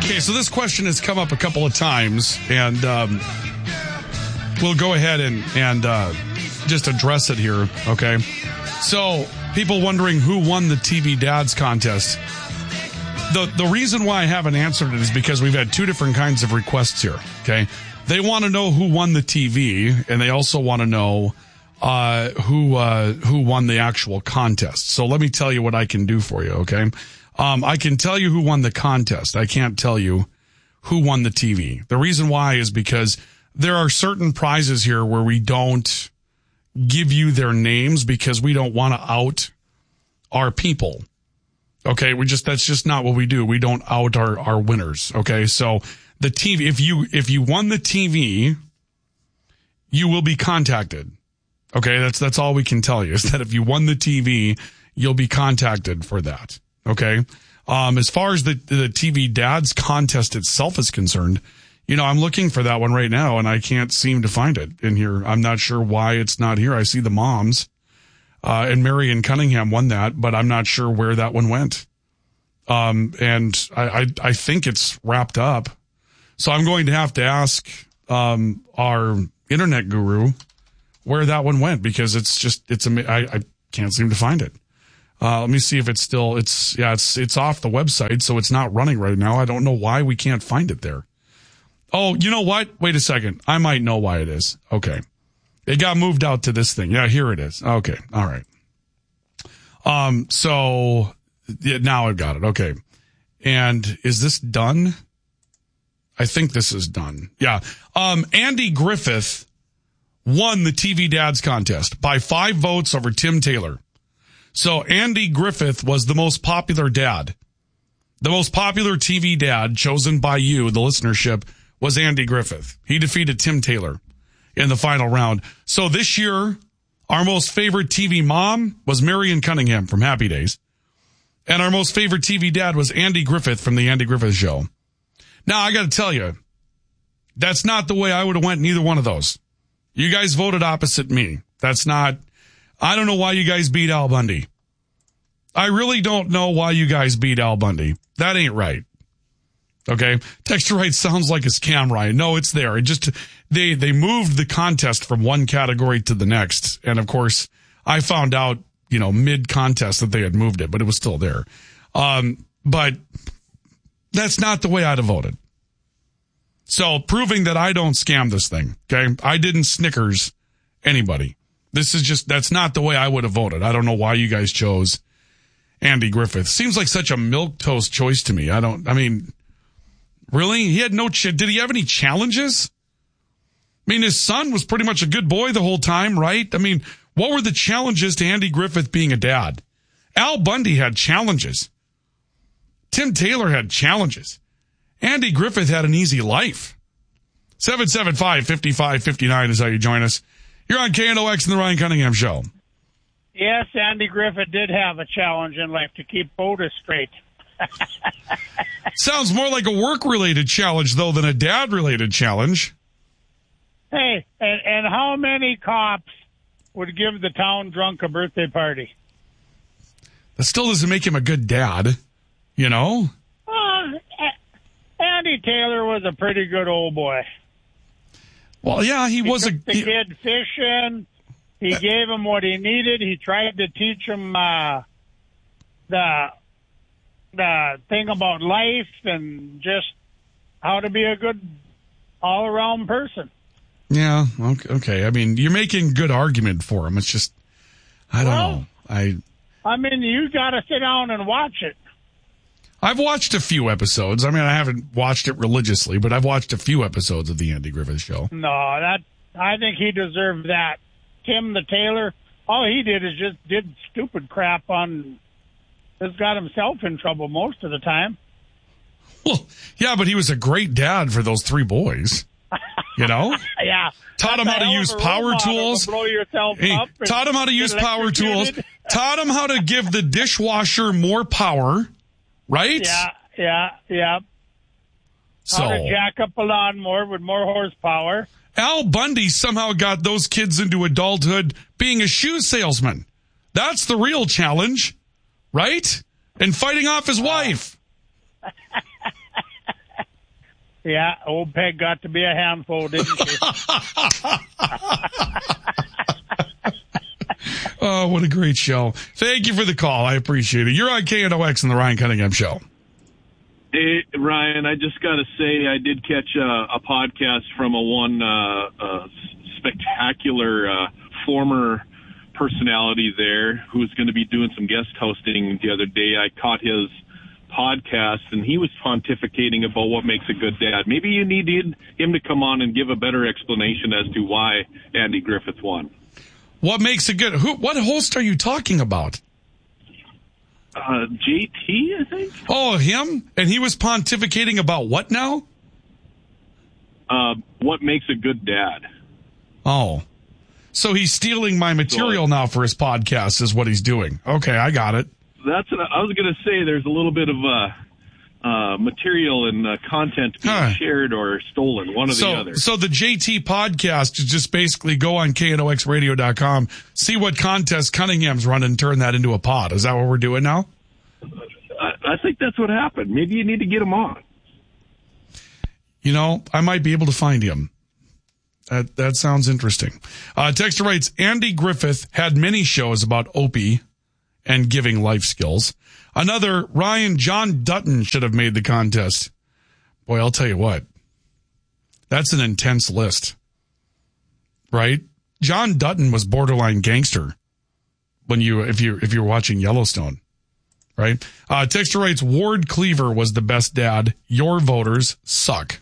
Okay, so this question has come up a couple of times, and we'll go ahead and just address it here, okay? So, people wondering who won the TV Dads contest. The reason why I haven't answered it is because we've had two different kinds of requests here, okay? They want to know who won the TV, and they also want to know who won the actual contest. So let me tell you what I can do for you, okay? I can tell you who won the contest. I can't tell you who won the TV. The reason why is because there are certain prizes here where we don't give you their names because we don't want to out our people. Okay, that's just not what we do. We don't out our winners. Okay, so the TV, if you won the TV, you will be contacted. Okay, that's all we can tell you is that if you won the TV, you'll be contacted for that. Okay, as far as the TV Dads contest itself is concerned, I'm looking for that one right now and I can't seem to find it in here. I'm not sure why it's not here. I see the moms, and Marion Cunningham won that, but I'm not sure where that one went. And I think it's wrapped up. So I'm going to have to ask, our internet guru where that one went because I can't seem to find it. Let me see if it's still, it's off the website, so it's not running right now. I don't know why we can't find it there. Oh, you know what? Wait a second. I might know why it is. Okay. It got moved out to this thing. Yeah, here it is. Okay. All right. So yeah, now I've got it. Okay. And is this done? I think this is done. Yeah. Andy Griffith won the TV Dads contest by 5 votes over Tim Taylor. So Andy Griffith was the most popular dad. The most popular TV dad chosen by you, the listenership, was Andy Griffith. He defeated Tim Taylor in the final round. So this year, our most favorite TV mom was Marion Cunningham from Happy Days. And our most favorite TV dad was Andy Griffith from the Andy Griffith Show. Now, I got to tell you, that's not the way I would have went in either one of those. You guys voted opposite me. I don't know why you guys beat Al Bundy. I really don't know why you guys beat Al Bundy. That ain't right. Okay? Texture right sounds like a scam, Ryan. No, it's there. It just, they moved the contest from one category to the next. And of course, I found out, mid-contest that they had moved it, but it was still there. But that's not the way I'd have voted. So proving that I don't scam this thing, okay? I didn't Snickers anybody. That's not the way I would have voted. I don't know why you guys chose Andy Griffith. Seems like such a milquetoast choice to me. Really? He had did he have any challenges? His son was pretty much a good boy the whole time, right? What were the challenges to Andy Griffith being a dad? Al Bundy had challenges. Tim Taylor had challenges. Andy Griffith had an easy life. 775-5559 is how you join us. You're on KNOX and the Ryan Cunningham Show. Yes, Andy Griffith did have a challenge in life to keep Otis straight. Sounds more like a work-related challenge, though, than a dad-related challenge. Hey, and how many cops would give the town drunk a birthday party? That still doesn't make him a good dad, Andy Taylor was a pretty good old boy. Well, yeah, he was took the kid fishing. He gave him what he needed. He tried to teach him the thing about life and just how to be a good all-around person. Yeah, okay. You're making good argument for him. It's just, I don't know. You got to sit down and watch it. I've watched a few episodes. I haven't watched it religiously, but I've watched a few episodes of the Andy Griffith Show. No, I think he deserved that. Tim the Taylor, all he did is just did stupid crap just got himself in trouble most of the time. Well, yeah, but he was a great dad for those 3 boys. Yeah. Taught him how to use power tools. Blow yourself up. Taught him how to use power tools. Taught him how to give the dishwasher more power. Right? Yeah. So, how to jack up a lawnmower with more horsepower. Al Bundy somehow got those kids into adulthood being a shoe salesman. That's the real challenge, right? And fighting off his wife. Yeah, old Peg got to be a handful, didn't she? Oh, what a great show. Thank you for the call. I appreciate it. You're on KNOX and the Ryan Cunningham Show. Hey, Ryan, I just got to say I did catch a podcast from one spectacular former personality there who's going to be doing some guest hosting the other day. I caught his podcast, and he was pontificating about what makes a good dad. Maybe you need him to come on and give a better explanation as to why Andy Griffith won. What makes a good... What host are you talking about? JT, I think. Oh, him? And he was pontificating about what now? What makes a good dad. Oh. So he's stealing my material now for his podcast is what he's doing. Okay, I got it. That's what I was going to say. There's a little bit of material and content being shared or stolen, one or the other. So the JT podcast is just basically go on KNOXradio.com, see what contest Cunningham's running, and turn that into a pod. Is that what we're doing now? I think that's what happened. Maybe you need to get him on. You know, I might be able to find him. That sounds interesting. Texter writes, Andy Griffith had many shows about Opie and giving life skills. Another, Ryan, John Dutton should have made the contest. Boy, I'll tell you what. That's an intense list. Right? John Dutton was borderline gangster if you're watching Yellowstone. Right? Texter writes, Ward Cleaver was the best dad. Your voters suck.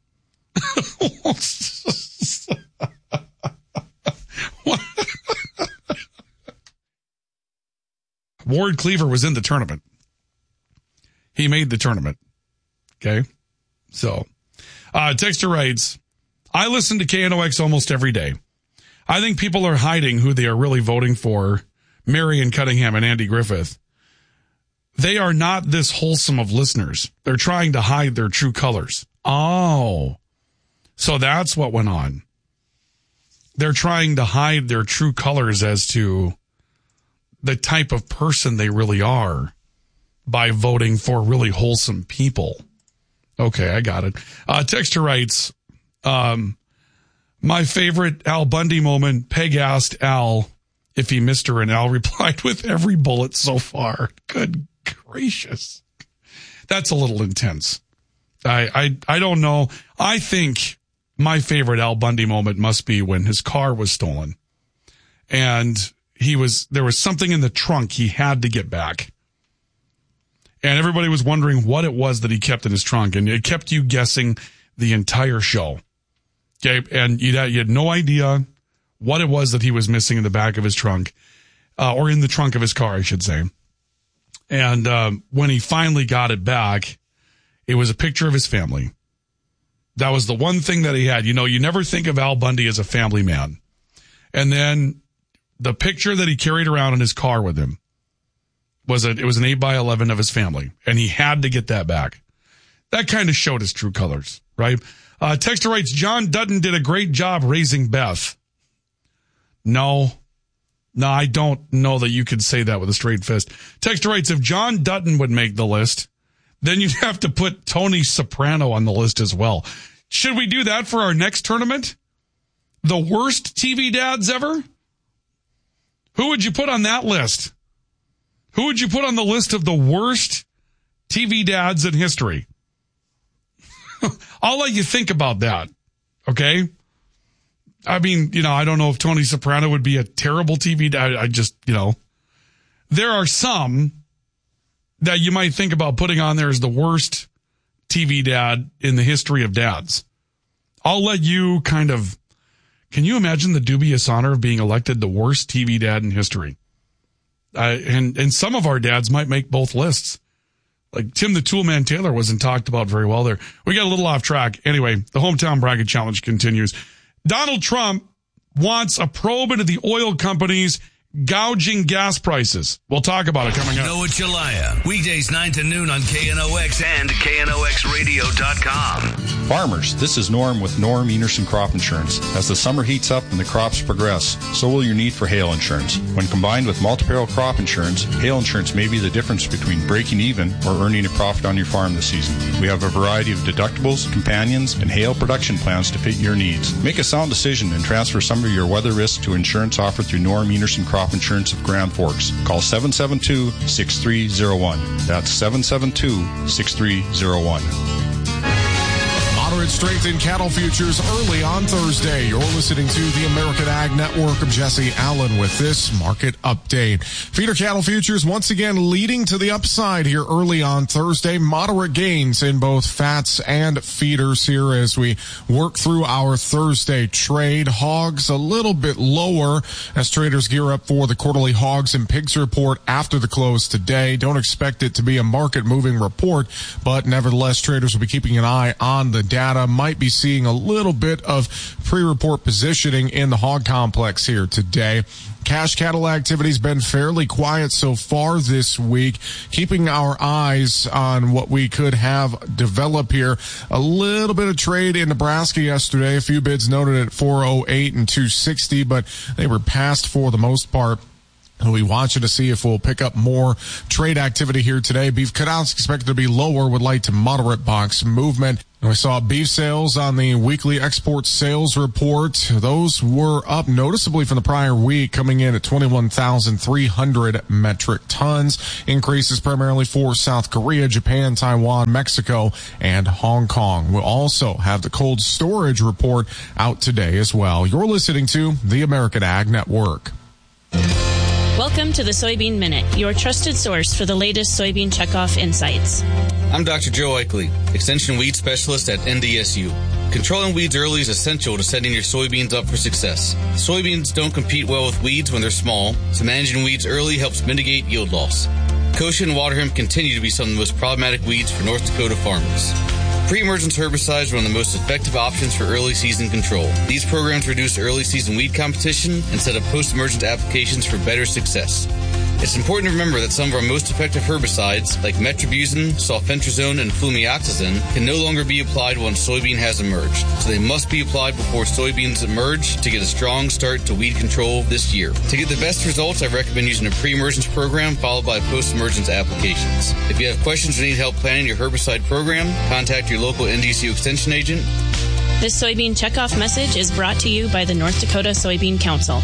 Ward Cleaver was in the tournament. He made the tournament. Okay? So, Texter writes, I listen to KNOX almost every day. I think people are hiding who they are really voting for, Marion Cunningham and Andy Griffith. They are not this wholesome of listeners. They're trying to hide their true colors. Oh. So that's what went on. They're trying to hide their true colors as to the type of person they really are by voting for really wholesome people. Okay, I got it. Texter writes, my favorite Al Bundy moment, Peg asked Al if he missed her, and Al replied with every bullet so far. Good gracious. That's a little intense. I don't know. I think my favorite Al Bundy moment must be when his car was stolen. And there was something in the trunk he had to get back. And everybody was wondering what it was that he kept in his trunk. And it kept you guessing the entire show. Okay. And you had no idea what it was that he was missing in the back of his trunk, or in the trunk of his car, I should say. And when he finally got it back, it was a picture of his family. That was the one thing that he had. You know, you never think of Al Bundy as a family man. And then the picture that he carried around in his car with him was an 8x11 of his family. And he had to get that back. That kind of showed his true colors, right? Texter writes, John Dutton did a great job raising Beth. No, I don't know that you could say that with a straight fist. Texter writes, if John Dutton would make the list, then you'd have to put Tony Soprano on the list as well. Should we do that for our next tournament? The worst TV dads ever? Who would you put on that list? Who would you put on the list of the worst TV dads in history? I'll let you think about that. Okay? I mean, I don't know if Tony Soprano would be a terrible TV dad. I just, there are some that you might think about putting on there as the worst TV dad in the history of dads. I'll let you can you imagine the dubious honor of being elected the worst TV dad in history? And some of our dads might make both lists. Like Tim the Toolman Taylor wasn't talked about very well there. We got a little off track. Anyway, the Hometown Bracket Challenge continues. Donald Trump wants a probe into the oil companies gouging gas prices. We'll talk about it coming up. Noah Chalaya, weekdays 9 to noon on KNOX and KNOXradio.com. Farmers, this is Norm with Norm Enerson Crop Insurance. As the summer heats up and the crops progress, so will your need for hail insurance. When combined with multi-peril crop insurance, hail insurance may be the difference between breaking even or earning a profit on your farm this season. We have a variety of deductibles, companions, and hail production plans to fit your needs. Make a sound decision and transfer some of your weather risk to insurance offered through Norm Enerson Crop Insurance of Grand Forks. Call 772-6301. That's 772-6301. Moderate strength in cattle futures early on Thursday. You're listening to the American Ag Network. of Jesse Allen with this market update. Feeder cattle futures once again leading to the upside here early on Thursday. Moderate gains in both fats and feeders here as we work through our Thursday trade. Hogs a little bit lower as traders gear up for the quarterly hogs and pigs report after the close today. Don't expect it to be a market moving report, but nevertheless traders will be keeping an eye on the data. Might be seeing a little bit of pre-report positioning in the hog complex here today. Cash cattle activity's been fairly quiet so far this week, keeping our eyes on what we could have develop here. A little bit of trade in Nebraska yesterday. A few bids noted at 408 and 260, but they were passed for the most part. We'll be watching to see if we'll pick up more trade activity here today. Beef cutouts expected to be lower with light to moderate box movement. And we saw beef sales on the weekly export sales report. Those were up noticeably from the prior week, coming in at 21,300 metric tons. Increases primarily for South Korea, Japan, Taiwan, Mexico, and Hong Kong. We'll also have the cold storage report out today as well. You're listening to the American Ag Network. Welcome to the Soybean Minute, your trusted source for the latest soybean checkoff insights. I'm Dr. Joe Eichley, Extension Weed Specialist at NDSU. Controlling weeds early is essential to setting your soybeans up for success. Soybeans don't compete well with weeds when they're small, so managing weeds early helps mitigate yield loss. Kochia and water hemp continue to be some of the most problematic weeds for North Dakota farmers. Pre-emergence herbicides are one of the most effective options for early season control. These programs reduce early season weed competition and set up post-emergent applications for better success. It's important to remember that some of our most effective herbicides, like metribuzin, sulfentrazone, and flumioxazin, can no longer be applied once soybean has emerged, so they must be applied before soybeans emerge to get a strong start to weed control this year. To get the best results, I recommend using a pre-emergence program followed by post-emergence applications. If you have questions or need help planning your herbicide program, contact your local NDSU Extension agent. This soybean checkoff message is brought to you by the North Dakota Soybean Council.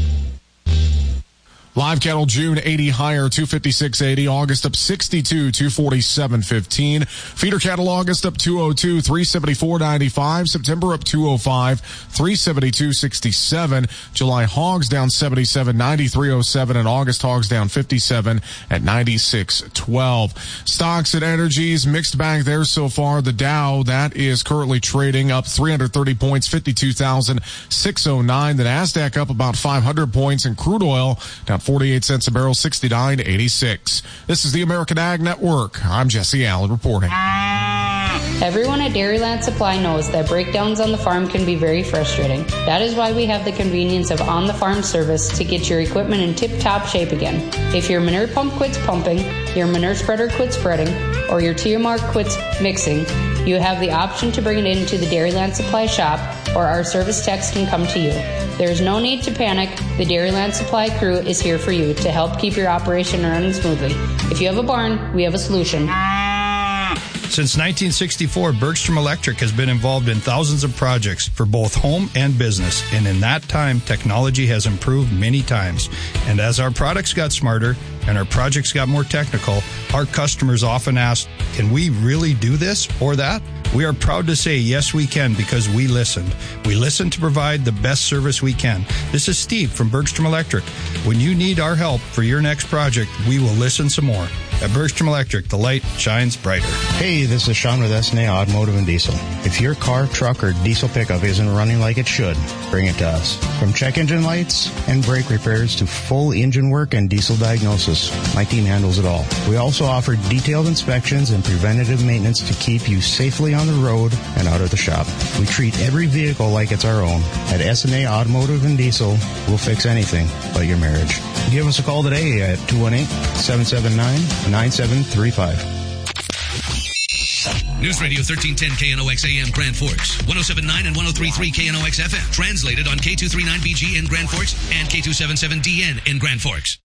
Live cattle June 80 higher, 256.80. August up 62, 247.15. Feeder cattle August up 202, 374.95. September up 205, 372.67. July hogs down 77, 93.07. And August hogs down 57 at 96.12. Stocks and energies mixed bag there so far. The Dow, that is currently trading up 330 points, 52,609. The Nasdaq up about 500 points, and crude oil down 48 cents a barrel, 69.86. This is the American Ag Network. I'm Jesse Allen reporting. Everyone at Dairyland Supply knows that breakdowns on the farm can be very frustrating. That is why we have the convenience of on-the-farm service to get your equipment in tip-top shape again. If your manure pump quits pumping, your manure spreader quits spreading, or your TMR quits mixing, you have the option to bring it into the Dairyland Supply shop, or our service techs can come to you. There is no need to panic. The Dairyland Supply crew is here for you to help keep your operation running smoothly. If you have a barn, we have a solution. Since 1964, Bergstrom Electric has been involved in thousands of projects for both home and business. And in that time, technology has improved many times. And as our products got smarter and our projects got more technical, our customers often ask, can we really do this or that? We are proud to say, yes, we can, because we listened. We listened to provide the best service we can. This is Steve from Bergstrom Electric. When you need our help for your next project, we will listen some more. At Bergstrom Electric, the light shines brighter. Hey, this is Sean with SNA Automotive and Diesel. If your car, truck, or diesel pickup isn't running like it should, bring it to us. From check engine lights and brake repairs to full engine work and diesel diagnosis, my team handles it all. We also offer detailed inspections and preventative maintenance to keep you safely on the road and out of the shop. We treat every vehicle like it's our own. At SNA Automotive and Diesel, we'll fix anything but your marriage. Give us a call today at 218-779-9735. News Radio 1310 KNOX AM Grand Forks, 107.9 and 103.3 KNOX FM. Translated on K239BG in Grand Forks and K277DN in Grand Forks.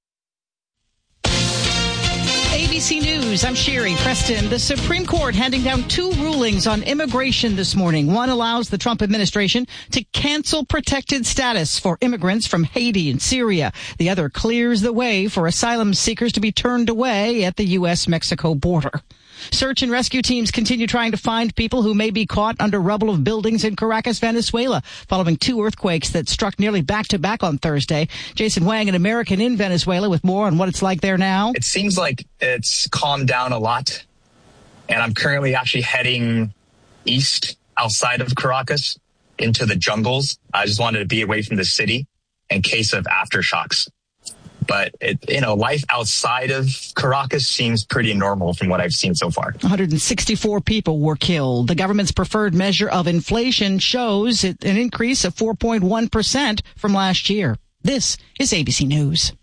ABC News, I'm Sherry Preston. The Supreme Court handing down 2 rulings on immigration this morning. One allows the Trump administration to cancel protected status for immigrants from Haiti and Syria. The other clears the way for asylum seekers to be turned away at the U.S.-Mexico border. Search and rescue teams continue trying to find people who may be caught under rubble of buildings in Caracas, Venezuela, following 2 earthquakes that struck nearly back-to-back on Thursday. Jason Wang, an American in Venezuela, with more on what it's like there now. It seems like it's calmed down a lot, and I'm currently actually heading east outside of Caracas into the jungles. I just wanted to be away from the city in case of aftershocks. But, life outside of Caracas seems pretty normal from what I've seen so far. 164 people were killed. The government's preferred measure of inflation shows an increase of 4.1% from last year. This is ABC News.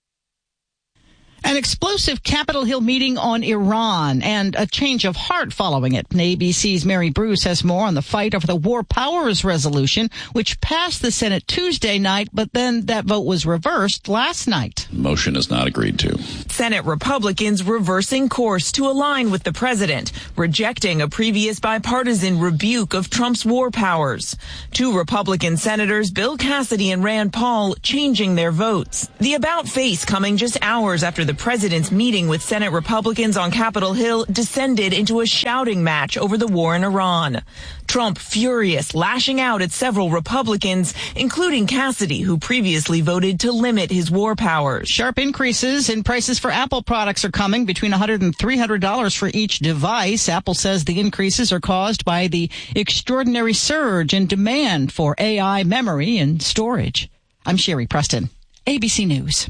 An explosive Capitol Hill meeting on Iran and a change of heart following it. ABC's Mary Bruce has more on the fight over the War Powers Resolution, which passed the Senate Tuesday night, but then that vote was reversed last night. The motion is not agreed to. Senate Republicans reversing course to align with the president, rejecting a previous bipartisan rebuke of Trump's war powers. 2 Republican senators, Bill Cassidy and Rand Paul, changing their votes. The about face coming just hours after the president's meeting with Senate Republicans on Capitol Hill descended into a shouting match over the war in Iran. Trump furious, lashing out at several Republicans, including Cassidy, who previously voted to limit his war powers. Sharp increases in prices for Apple products are coming, between $100 and $300 for each device. Apple says the increases are caused by the extraordinary surge in demand for AI memory and storage. I'm Sherry Preston, ABC News.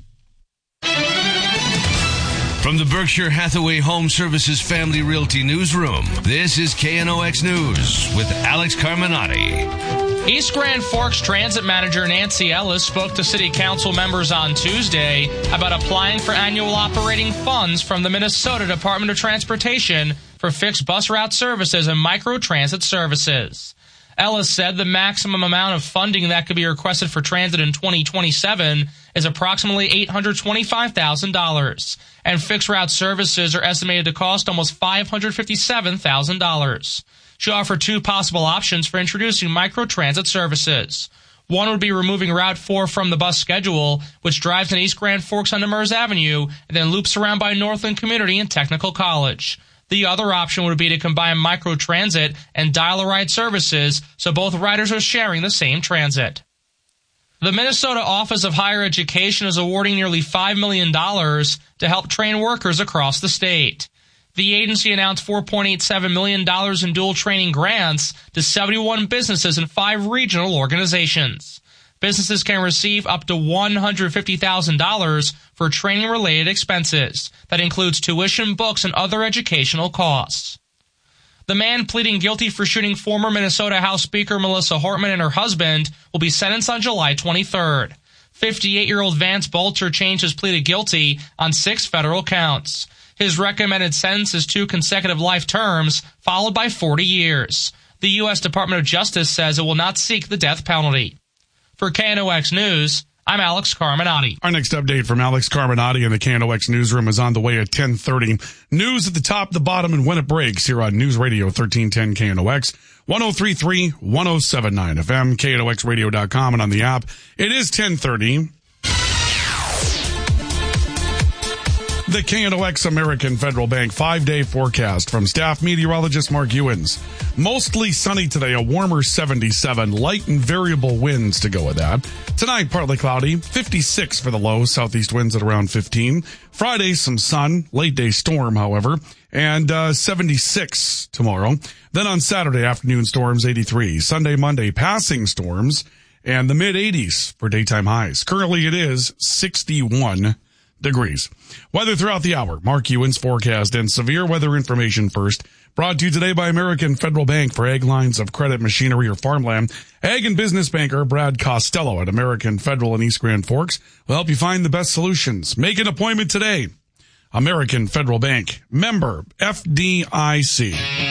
From the Berkshire Hathaway Home Services Family Realty Newsroom, this is KNOX News with Alex Carminati. East Grand Forks Transit Manager Nancy Ellis spoke to City Council members on Tuesday about applying for annual operating funds from the Minnesota Department of Transportation for fixed bus route services and microtransit services. Ellis said the maximum amount of funding that could be requested for transit in 2027 is approximately $825,000, and fixed route services are estimated to cost almost $557,000. She offered 2 possible options for introducing microtransit services. One would be removing Route 4 from the bus schedule, which drives in East Grand Forks on Demers Avenue and then loops around by Northland Community and Technical College. The other option would be to combine microtransit and dial-a-ride services so both riders are sharing the same transit. The Minnesota Office of Higher Education is awarding nearly $5 million to help train workers across the state. The agency announced $4.87 million in dual training grants to 71 businesses and 5 regional organizations. Businesses can receive up to $150,000 for training-related expenses. That includes tuition, books, and other educational costs. The man pleading guilty for shooting former Minnesota House Speaker Melissa Hortman and her husband will be sentenced on July 23rd. 58-year-old Vance Bolter changed his plea to guilty on 6 federal counts. His recommended sentence is 2 consecutive life terms, followed by 40 years. The U.S. Department of Justice says it will not seek the death penalty. For KNOX News, I'm Alex Carminati. Our next update from Alex Carminati in the KNOX newsroom is on the way at 10:30. News at the top, the bottom, and when it breaks here on News Radio 1310 KNOX, 103.3, 107.9 FM, KNOXradio.com, and on the app. It is 10:30. The KNOX American Federal Bank 5-day forecast from staff meteorologist Mark Ewens. Mostly sunny today, a warmer 77, light and variable winds to go with that. Tonight, partly cloudy, 56 for the low, southeast winds at around 15. Friday, some sun, late day storm, however, and 76 tomorrow. Then on Saturday, afternoon storms, 83. Sunday, Monday, passing storms, and the mid-80s for daytime highs. Currently, it is 61 degrees. Weather throughout the hour. Mark Ewens forecast and severe weather information first. Brought to you today by American Federal Bank for ag lines of credit, machinery, or farmland. Ag and business banker Brad Costello at American Federal in East Grand Forks will help you find the best solutions. Make an appointment today. American Federal Bank. Member FDIC.